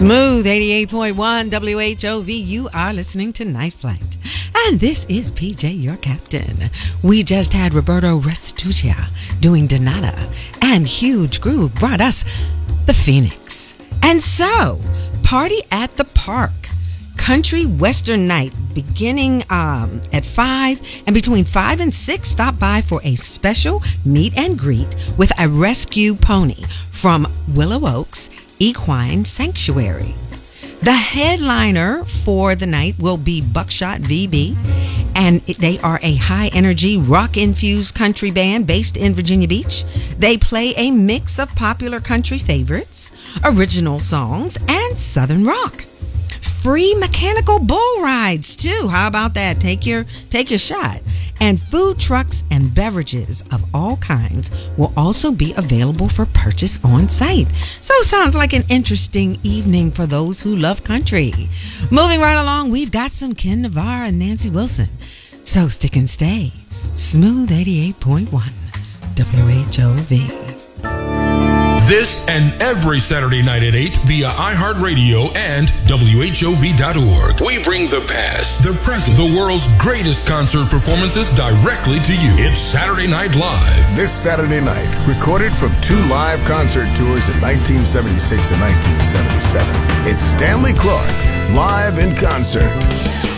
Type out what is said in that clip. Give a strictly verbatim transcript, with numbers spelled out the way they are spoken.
Smooth eighty-eight point one W H O V. You are listening to Night Flight. And this is P J, your captain. We just had Roberto Restitucia doing Donata, and Huge Groove brought us The Phoenix. And so, Party at the Park. Country Western Night beginning um, at five, and between five and six, stop by for a special meet and greet with a rescue pony from Willow Oaks Equine Sanctuary. The headliner for the night will be Buckshot V B, and they are a high-energy, rock-infused country band based in Virginia Beach. They play a mix of popular country favorites, original songs, and southern rock. Free mechanical bull rides too. How about that? Take your take your shot. And food trucks and beverages of all kinds will also be available for purchase on site. So sounds like an interesting evening for those who love country. Moving right along, we've got some Ken Navarre and Nancy Wilson. So stick and stay. Smooth eighty-eight point one W H O V. This and every Saturday night at eight via iHeartRadio and W H O V dot org. We bring the past, the present, the world's greatest concert performances directly to you. It's Saturday Night Live. This Saturday night, recorded from two live concert tours in nineteen seventy-six and nineteen seventy-seven. It's Stanley Clarke, live in concert.